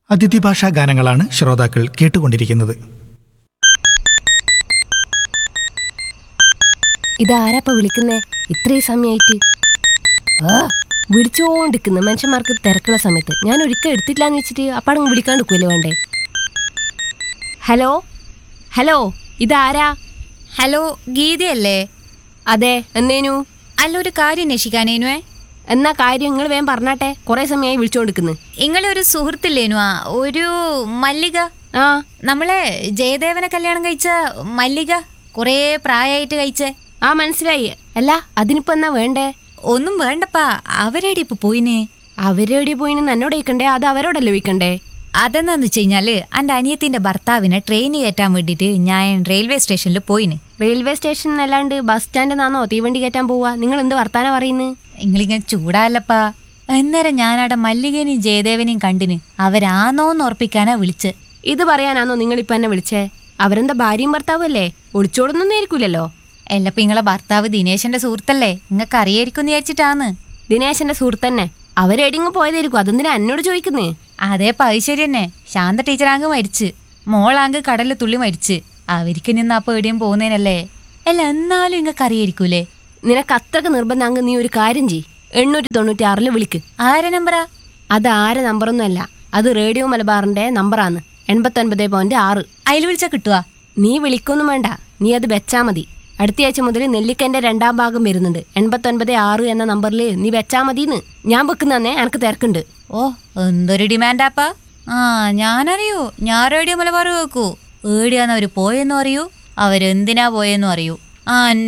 അതിഥി ഭാഷാ ഗാനങ്ങളാണ് ശ്രോതാക്കൾ കേട്ടുകൊണ്ടിരിക്കുന്നത്. ഇതാരാപ്പ വിളിക്കുന്നേ ഇത്രയും സമയമായിട്ട്? വിളിച്ചോണ്ടിരിക്കുന്നു മനുഷ്യന്മാർക്ക് തിരക്കുള്ള സമയത്ത്. ഞാൻ ഒരിക്കൽ എടുത്തിട്ടില്ലാന്ന് വെച്ചിട്ട് അപ്പാടങ്ങ് വിളിക്കാണ്ടിരിക്കുമല്ലോ വേണ്ടേ. ഹലോ ഹലോ, ഇതാരാ? ഹലോ, ഗീതയല്ലേ? അതെ, എന്നേനു? അല്ല, ഒരു കാര്യം അന്വേഷിക്കാനേനുവേ. എന്നാ കാര്യം നിങ്ങൾ വേഗം പറഞ്ഞാട്ടെ, കുറെ സമയമായി വിളിച്ചോണ്ടിരിക്കുന്നു. നിങ്ങളൊരു സുഹൃത്തില്ലേനുവാ, ഒരു മല്ലിക? ആ, നമ്മളെ ജയദേവനെ കല്യാണം കഴിച്ച മല്ലിക, കുറേ പ്രായമായിട്ട് കഴിച്ചേ. ആ മനസ്സിലായി. അല്ല, അതിനിപ്പോ എന്നാ വേണ്ടേ? ഒന്നും വേണ്ടപ്പാ, അവരെടി ഇപ്പൊ പോയിനെ. അവരെവിടെ പോയിന്ന് എന്നോട് ചോദിക്കണ്ടേ? അത് അവരോടല്ലേ ചോദിക്കണ്ടേ? അതെന്താന്ന് വെച്ച് കഴിഞ്ഞാല് എൻ്റെ അനിയത്തിന്റെ ഭർത്താവിനെ ട്രെയിന് കയറ്റാൻ വേണ്ടിയിട്ട് ഞാൻ റെയിൽവേ സ്റ്റേഷനിൽ പോയിന്. റെയിൽവേ സ്റ്റേഷൻ അല്ലാണ്ട് ബസ് സ്റ്റാൻഡിന്നാണോ തീവണ്ടി കയറ്റാൻ പോവാ? നിങ്ങൾ എന്ത് വർത്താനം പറയുന്നത്? നിങ്ങളിങ്ങനെ ചൂടാല്ലപ്പാ. അന്നേരം ഞാനവിടെ മല്ലികനെയും ജയദേവനെയും കണ്ടിന്. അവരാന്നോന്ന് ഉറപ്പിക്കാനാ വിളിച്ച്. ഇത് പറയാനാണോ നിങ്ങളിപ്പോ എന്നെ വിളിച്ചേ? അവരെന്താ ഭാര്യയും ഭർത്താവും അല്ലേ? ഒളിച്ചോടൊന്നും ആയിരിക്കൂലല്ലോ. എല്ലപ്പോ നിങ്ങളെ ഭർത്താവ് ദിനേശന്റെ സുഹൃത്തല്ലേ, നിങ്ങൾക്ക് അറിയായിരിക്കും വിചാരിച്ചിട്ടാന്ന്. ദിനേശന്റെ സുഹൃത്തന്നെ. അവരെടിങ്ങ് പോയതായിരിക്കും, അതെന്തിനാ എന്നോട് ചോദിക്കുന്നേ? അതേ പൈശ്ശേരി തന്നെ. ശാന്ത ടീച്ചറാങ്ക് മരിച്ച്, മോളാങ്ക് കടലിൽ തുള്ളി മരിച്ച്. അവർക്ക് നിന്ന് അപ്പൊ എവിടെയും പോകുന്നതിനല്ലേ. അല്ല, എന്നാലും നിങ്ങൾക്ക് അറിയായിരിക്കൂലേ. നിനക്ക് അത്രക്ക് നിർബന്ധം, നീ ഒരു കാര്യം ചെയ്യ്, 896 വിളിക്ക്. ആരെ നമ്പറാ? അത് ആരെ നമ്പറൊന്നും അല്ല, അത് റേഡിയോ മലബാറിന്റെ നമ്പറാണ്. 89.6. അതിൽ വിളിച്ചാ കിട്ടുവാ? നീ വിളിക്കൊന്നും വേണ്ട, നീ അത് വെച്ചാ മതി. അടുത്ത ആഴ്ച മുതൽ നെല്ലിക്കന്റെ 2ാം ഭാഗം വരുന്നുണ്ട്. 89.6 എന്ന നമ്പറിൽ നീ വെച്ചാ മതിന്ന്. ഞാൻ വെക്കുന്നേ, എനക്ക് തിരക്കുണ്ട്. ഓ, എന്തൊരു ഡിമാൻഡാപ്പാ. ആ, ഞാനറിയൂ. ഞാൻ റേഡിയോ മലബാർ കേൾക്കൂ. ഏടിയാന്ന് അവര് പോയെന്നും അറിയൂ, അവരെന്തിനാ പോയെന്നും അറിയൂ. ആ